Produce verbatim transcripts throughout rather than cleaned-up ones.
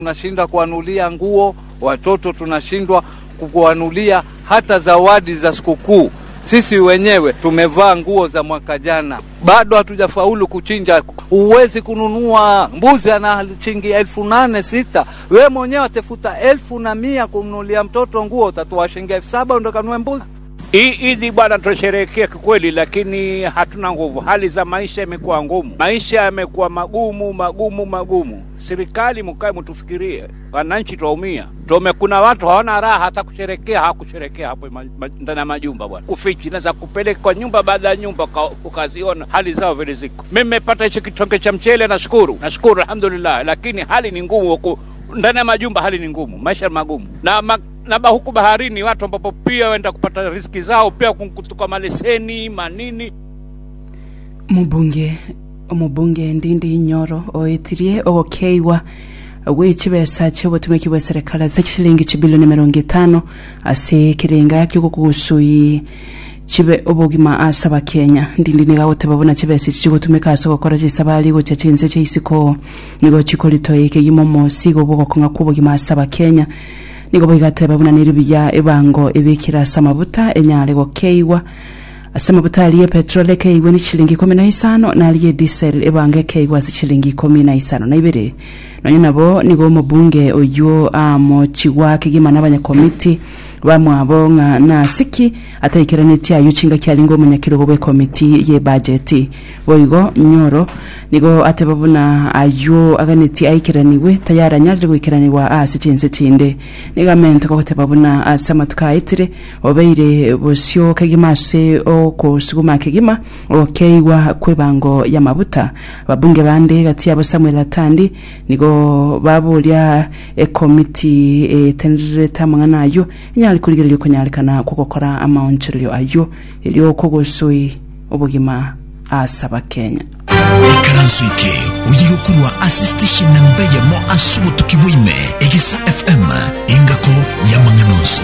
Tunashindwa kuanulia nguo watoto, tunashindwa kuanulia hata zawadi za sikukuu. Sisi wenyewe tumevaa nguo za mwaka jana, bado hatujafaulu kuchinja. Uwezi kununua mbuzi ana shilingi elfu nane sita, wewe mwenyewe utafuta elfu na mia kumnunulia mtoto nguo, utatoa shilingi elfu saba ndio kanunue mbuzi. Hii idi bwana tunasherehekea kweli, lakini hatuna nguvu. Hali za maisha imekuwa ngumu. Maisha yamekuwa magumu magumu magumu. Serikali mkae mtufikirie. Wananchi tuumia. Tume kuna watu hawana raha hata kusherehekea, hakusherehekea hapo ndani ya majumba bwana. Kufichi naweza kupeleka kwa nyumba baada ya nyumba ukaziona hali zao vile ziko. Mimi nimepata hicho kitonge cha mchele, nashukuru. Nashukuru alhamdulillah, lakini hali ni ngumu huko ndani ya majumba, hali ni ngumu. Maisha magumu. Na ma na huku baharini watu ambapo pia waenda kupata riziki zao pia kutoka maleseni manini. Mubunge Mubunge Ndindi Nyoro oetirie okeiwa wechibesa cyo butumeki bwa serikali z'ekilingi kibilioni mirongo itanu ase kirenga cyo kugusuyi chibe obogima asaba Kenya. Ndindi nigawote babona chibese cyo gutumeka aso gukora gisabali go cyacinze cyisiko nigo chikolitoye kegimomo sigo bwo konga kubogima asaba Kenya. Nigo boigate babona niribiya ebango ebekira samabuta enyale go keiwa asamabuta aliye petrole keiwe ni shilingi kumi na isano na aliye diesel ebange keiwa shilingi kumi na isano na ibere nanyo nabo nigo mubunge oyo amo chiwa kigima nabanya komiti bamwe abonga na siki ataikiraneti ayo chinga kyalingo munyakiro bwe komiti ye budget boigo Nyoro nigo atebabuna ayo aganeti aikiraniwe tayara nyarire gwikiraniwa asichenze chinde nigamenta ko tebabuna asamatuka itire obeire bosyo kagimase o ko suguma kagima okeiwa kwebango ya mabuta babunge bande gati yabo Samuel Atandi nigo babulya e komiti e tenere tamangana ayo nyali kuligiryo kunyalikana kokokora amaonchiryo ayo ilyo kogosoi obugima asaba Kenya. Ikaransuike uyirukurwa assistation nambeya mo asubu tukibwime Egisa F M ingako ya manganozi.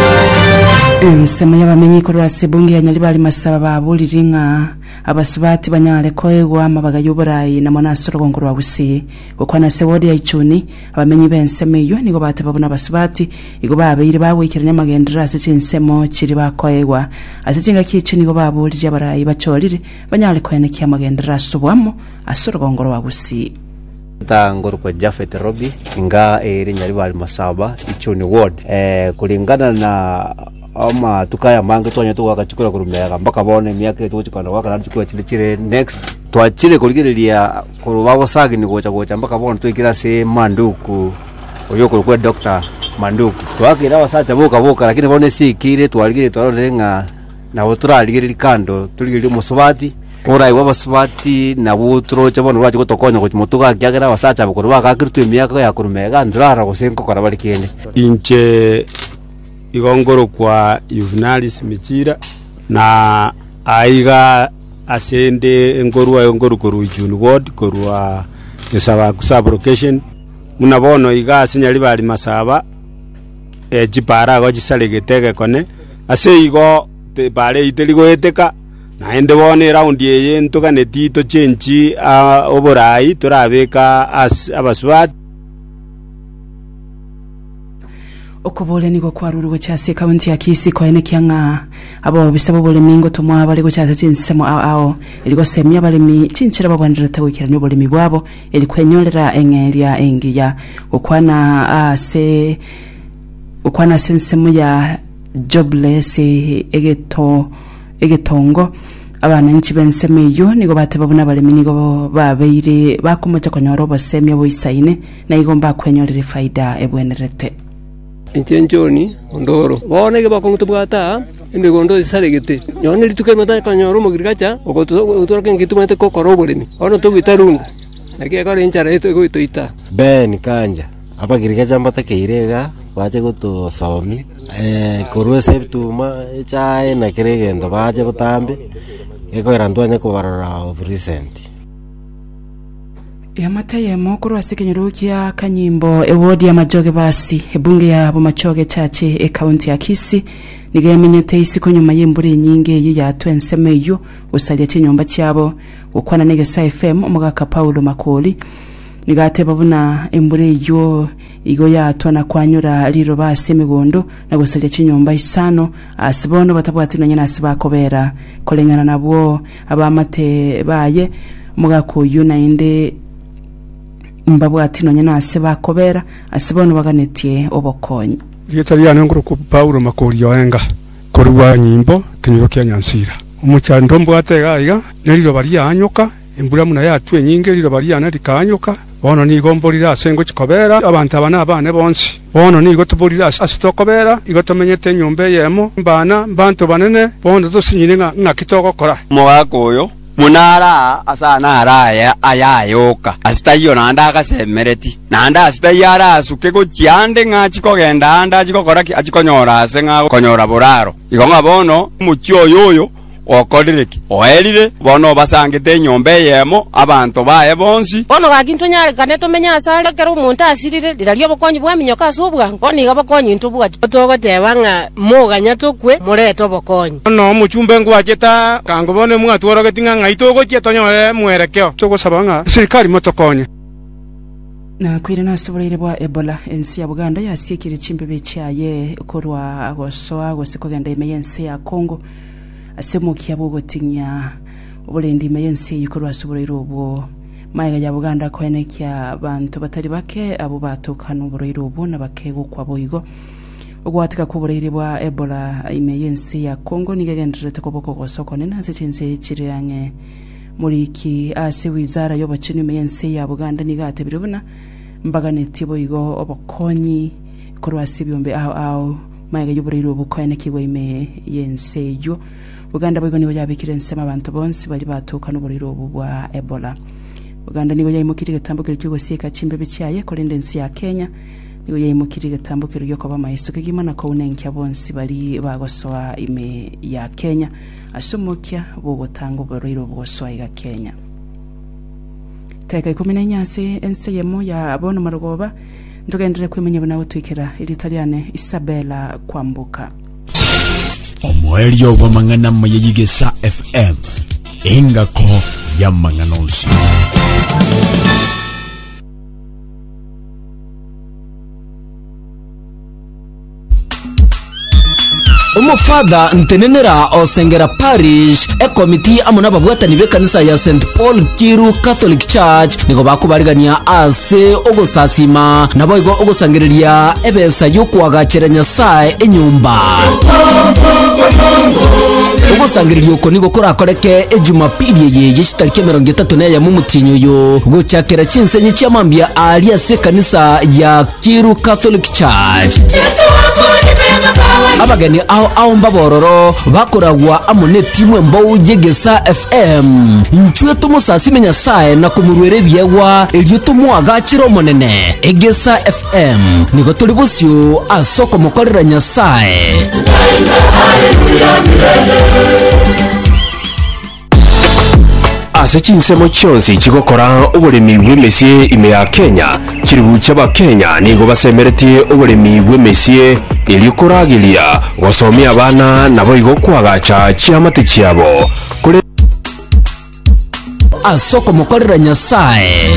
Nsema yabamenyi ko rasebunge ya nyalibali masaba baburiringa abasibati banyale koegwa mabaga y'uburayi na monasoro gongorwa gusi gukwana sewodi ya icuni abamenyi bensemeyo nigo bate babona abasibati igo babeire bawikiranya magendera asicinsemo kiri bakoegwa asicinga kici nigo baburije abarayi bacolire banyale koene kya magendera asubwamo asoro gongorwa gusi Tangoro kwa Jafet Robi inga eri nyalibali masaba icuni ward eh kulingana na ama tukaya mange twanya tuwa kachukura kurumega mpaka bone miaka tuchikana waka chukura chile next twachire kuligiria kurubabo sagi ni gocha gocha mpaka bone twikira se manduku oyo kwa doctor manduku twakira wasacha boka boka lakini bone sikire twaligire twarorenga na woturaligira kando tuligire musubati ora iwa basubati na butro chabone rwaje gotokonya ko mutuga kyagera wasacha bokurwa kakirtu miaka ya kurumega ndrara gosenko kora balikende inche igongoro kwa Juvenalis Michira na aiga asende ngorwa ngoro koru June ward korwa esaba kusaba location munabono iga asinyali bali masaba e jipara go jisalegete kone ase igo te bare iteligo eteka na ende bone round ye ntoka netito chenchi oborai turabeka as abaswat okobole nigo kwaruru cyase county ya Kisii ko ene kyanga abo bisabo bole mingo tomwa bali go cyase cinsemo ao ao iligo semya bali mi cinchira babandira tawikira ni bole mibwabo ili kwenyolera engelia engiya okwana ase okwana sensemo ya jobless egeto egetongo abana nchi bensemeyo nigo bate babuna bale minigo babeire bakomoja konyoro bosemya boisaine na igomba kwenyolera faida ebwenerete Injenjoni ndoro bone ke bakonto bwata ende gondo saregete yone lituke mata kanyoro mogirikacha okoto utoroke ngitumete kokoro bolemi ono to gitarunda nake kare inchara eto go itoita ben kanja apa girikacha mbata keirega waje goto somi eh korwe septuma chae na kiregendo baje butambe eko randwanya ko barara of recent Yamataye mokuru asikenyurukia kanyimbo ewodi ya majoge basi ebunge ya bumachoge chache e county ya Kisii nigamenyete isiko nyuma y'imburi nyinge yiya twensemeyo usalya cy'inyomba cyabo ukwana Negesa F M umugaka Paulo Makoli nigate babuna embure yo igo yatona kwanyura riro base migondo na gusalia chinyomba isano asibono batabwatino nyina asibakobera kolengana nabwo abamate baye mugakuyu na inde mbabwatino nyina asibakobera asibono baganetie obokonyi yetariana nguru ku Paulo Makorio enga koruwa nyimbo kinyoro kya Nyansira umuchando mbwatega iga neriro bari anyoka embura muna yatwe nyinge riro bari ana rikanyuka bono ni gomborira sengo chikobera abantu abana abane bonsi bono ni gotuborira asitokobera igotomenyete nyombe yemo mbana bantu banene bono dosinyine nga ngakitoko kora mogakoyo munara asana araya ayayoka asitayo nanda akasemereti nanda asitayara asuke go chiande ngachi kogenda anda achikokora achikonyora asenga konyora boraro igonga bono muchyo yoyo okodireki oerire bono basangete nyombe yemo abantu baye bonsi bono gakinto nyare kaneto menya asale kero umuntu asirire liralyo bokonyi bwaminyoka asubwa boni gabokonyi ntubwa togo tebanga moganya tokwe mureto bokonyi no muchumbe ngwacheta kango bone mwatworo getinga ngaitogo chetonyore mwerekeo togo sabanga serikali motokonye na kwire na soborere bwa Ebola ensi ya Buganda yasikire chimbebe chaye korwa agosoa gosikogenda imeyense ya Kongo asemukia bugotinya obulendi meyense yikorwa soborero obwo maiga ya Buganda kwenekia bantu batari bake abo batukana oborero obwo nabakego kwa boigo ogwatika kuborere bwa Ebola imeyense ya Kongo nigegendrete koboko gosoko nena sechense chiriyange muriki ase wizara y'obachini meyense ya Buganda nigate birubuna mbaganeti boigo obokonyi korwa sibyombe aho aho maiga y'oborero obwo kwenekiwe ime yense yo Buganda boigo nigo yabikire nsema abantu bonsi bali batuka n'uburiro bwa Ebola. Buganda nigo yayimukirige tambukire cyo gusika chimbebe cyaye kolendensi ya Kenya nigo yayimukirige tambukire yo kwa maisuke gimana ko unenkya bonsi bali bagosoa ime ya Kenya asumukya bo gutanga uburiro bwosoa ya Kenya. Teka ikumine nyase ense yemo ya abono marugoba ndogendere kwemenya bana gutwikira ilitaliane Isabella Kwambuka. Omwerio wa mangana mayigesa F M ingako ya manganonsi Umufada ntenenera osengera parish e committee amuna babwatani be kanisa ya Saint Paul Kiru Catholic Church nigo bakubarigania ase ogosasima nabo igo ogosangereria ebesa yokwagachira Nyasaye enyumba ogosangereria uko nigo korakoreke ejumapili ye yishitariki mirongo itatu na ya mumutinyo yo gochakera chinsenye cyamambia ali ase kanisa ya Kiru Catholic Church abagani aho aho mbabororo bakoragwa amone timwe mbo jegesa F M nchwe tumusasi menya sae na kumurwere byegwa elyo tumwaga chiro monene egesa F M nigo tuli busyo asoko mukorera Nyasaye ase chinsemo chonsi chigokora uburemi bw'emesie ime ya Kenya kiribucha ba Kenya nigo basemereti uburemi bw'emesie ilikoragilia wasomia abana nabo igo kwagacha chiamate chiabo kule asoko mukorera Nyasaye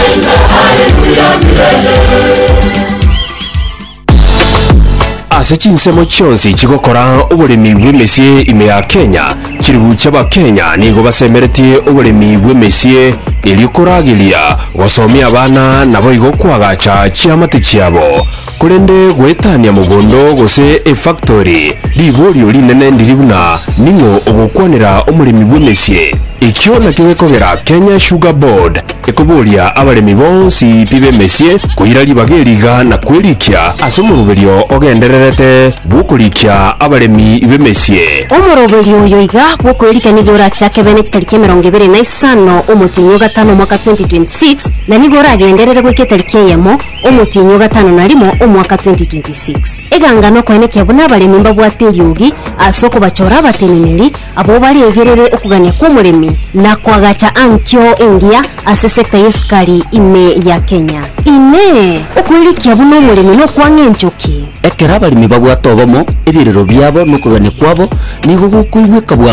ase chinsemo chonsi chigokora uburemi bw'emesie ime ya Kenya kiribucha ba Kenya nigo basemereti uburemi bw'emesie ilikoragilia wasomia abana nabo igo kwagacha chiamate chiabo kulende gwetania mugondo gose e factory libori olinene ndiribuna ningo ogokwanira omulimi bw'emesie ikyo nakigekogera Kenya Sugar Board ekobolia abalemi bonsi pibe mesie kuira libageriga na kwerikia asumuruberio ogendererete bukulikia abalemi bemesie omuruberio yoiga bukwerikia nigora chake bene tariki mirongo ibiri na isano umutinyo gatano mwaka twenty twenty-six na nigora agenderere gweke tariki yemo umutinyo gatano na limo omwaka twenty twenty-six egangano kwenekia buna abalemi mbabwatiriugi asoko bachora abateneneri abo bali egerere okugania kw'omulemi na kwagacha ankyo ingia ase sekta yesukari ime ya Kenya ine okwirikia buno omulemi no kwange nchoki ekera abalimi babwatobomo ebirero byabo nokugania kwabo nigo gukuigweka bwango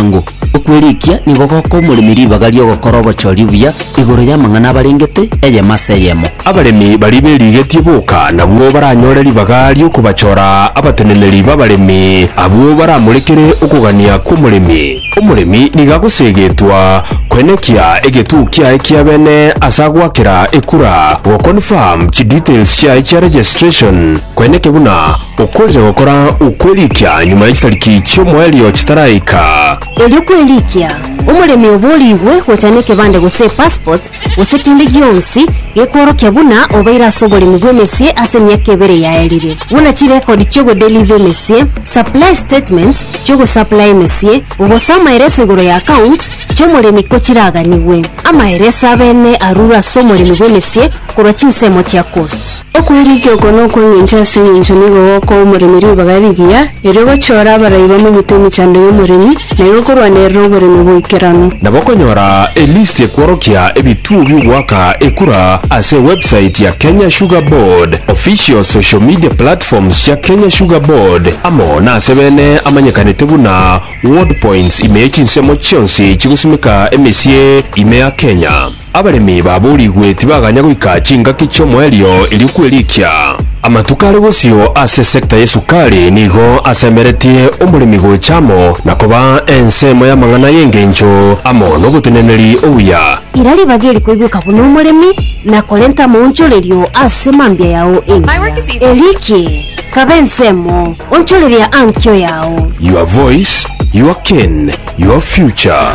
okwerikia nigo goko omoremi ribaga ogokora obochori buya igoro ya mang'ana abarengete eyemasa eyemo. abaremi bari berigetie boka nabwo baranyore ribaga riokobachora abateneneri b'abaremi abwo baramurekere okogania kw'omoremi. omoremi nigagosegetwa kwenekia egetu kiae kia bene asa gwakera ekura goconfirm chi details chiae chia registration kweneke buna okorire gokora okwerikia nyuma y'ekitariki cy'omwerio kitaraika. elio kwerikia omoremi oborigwe gochane kebande gose passport gose kinde gionsi gekorokia buna obaira ase oboremi bw'emesie ase emyaka ebere yaerire buna chirekodi chiogo deliver emesie supply statements chiogo supply emesie ogosa amaereso igoro ya account chomoremi kochiraganiwe amaereso abene arura ase omoremi bw'emesie korwa chinsemo chia cost. okwerikia okono okweng'encha ase eng'encho nigo goko omoremi ribaga rigiya erio gochora abarai bamanyete emechando y'omoremi na igo korwanera oboremi bwaikeranu. nabo konyora elist ekworokia ebituo by'ogwaka ekura ase website ya Kenya Sugar Board, official social media platforms cia Kenya Sugar Board amo nase bene amanyekanete buna ward points ime echinsemo chionsi chigusumika emesie ime ya Kenya. abaremi baborigwe tibaganya goika chingaki cy'omwerio eri kwerikia. amatukari gosio ase sekta y'esukari nigo asemeretie omoremi gochamo nakoba ensemo ya mang'ana y'engencho amo n'ogoteneneri obuya. irari bageri koigweka buno omoremi na kolenta monchorerio ase mambia yao enga eliki kabensemo onchoreria ankyo yao. Your voice, your kin, your future.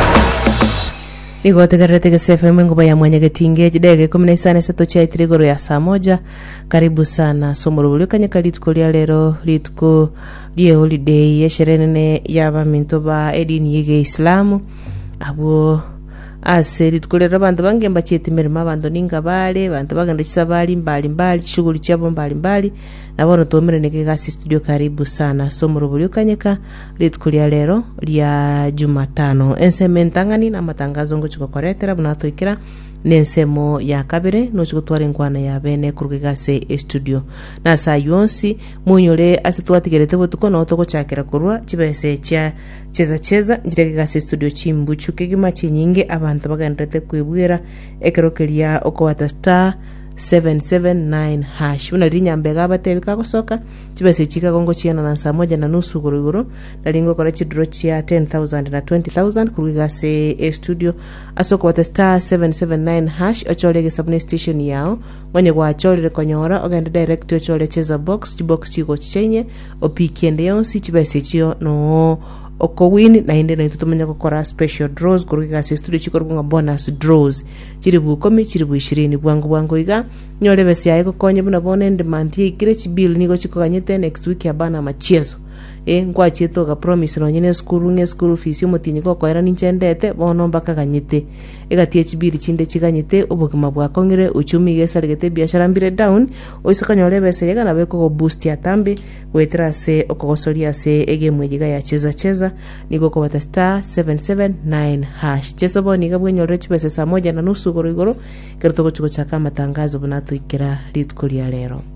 Nigotegerete Gese F M nguba ya mwanya getinge jidege kumi na isane sato chia itirigoro ya saa moja. Karibu sana somoro buliukanya kalituko lia lero lituko lia holiday ya sherenene ya baminto ba edini yige Islamu abo ase lituko lia bantu bange mbacheti mirima bantu ninga bale bantu baganda chisabali mbali mbali shughuli chabo mbali mbali na bono tomere nege gasi studio. Karibu sana somoro buliukanyeka lituko lia lero lia Jumatano enseme ntangani na matangazo ngo chikokoretera bunatoikira nensemo ya kabere no chikotware ngwana ya bene kurugigase studio na saa yonsi munyore asitwatigerete botuko no toko chakira kurwa chibese cha cheza cheza njiregigase studio chimbuchu kegima chinyinge abantu bagandrete kwibwira ekerokeria okowata star seven seven nine hash una rinyambe gabatebi kagosoka chibese chika gongo chiana na saa moja na nusu guruguru dalingo kora chidro chia ten thousand na twenty thousand kurugigase studio asoko wata star seven seven nine hash ocholege subne station yao mwenye kwa acholere konyora ogenda direct ochole cheza box box chiko chenye opikiende yonsi chibese chio no okowini na inde na itutumenya gukora special draws kuruga se studio chikorunga bonus draws chiribu komi chiribu ishirini bwangu bwangu iga nyore bese yaiko konye buna bone ndi manthi ikire chibill niko chikoganyete next week abana machiezo e ngwa chieto ga promise no nyine school nge school fees yo mutinyi ko kwera ninchendete bono mbaka ganyete egatie chibiri chinde chiganyete obogima bwa kongere uchumi gesarigete biashara mbire down oisaka nyore bese yega na beko go boost ya tambe wetera se okogosoria se ege mwejiga ya cheza cheza niko ko bata star seven seven nine hash cheza boni ga bwenyore chibese saa moja na nusu goro igoro kerto ko chiko chaka matangazo bunato ikira ritko lya lero.